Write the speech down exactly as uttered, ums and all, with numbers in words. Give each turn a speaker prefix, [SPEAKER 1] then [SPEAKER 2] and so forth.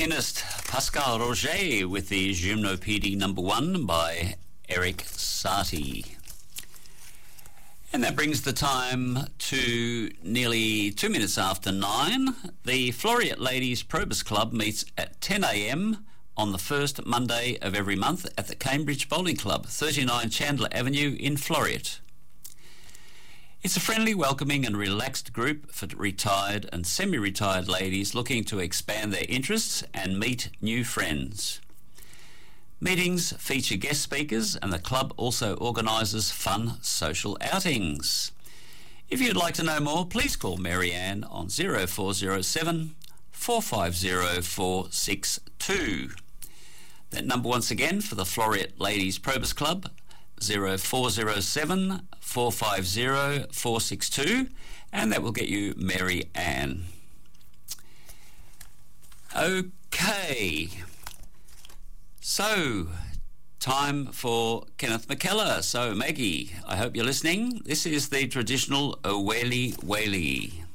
[SPEAKER 1] pianist Pascal Roger with the Gymnopédie number one by Eric Satie. And that brings the time to nearly two minutes after nine. The Floreat Ladies Probus Club meets at ten a m on the first Monday of every month at the Cambridge Bowling Club, thirty-nine Chandler Avenue in Floreat. It's a friendly, welcoming and relaxed group for retired and semi-retired ladies looking to expand their interests and meet new friends. Meetings feature guest speakers, and the club also organises fun social outings. If you'd like to know more, please call Marianne on zero four zero seven, four five zero, four six two. That number once again for the Floreat Ladies Probus Club, zero four zero seven, four five zero, four six two, and that will get you Mary Ann. Okay. So, time for Kenneth McKellar. So, Maggie, I hope you're listening. This is the traditional Oweli Weli.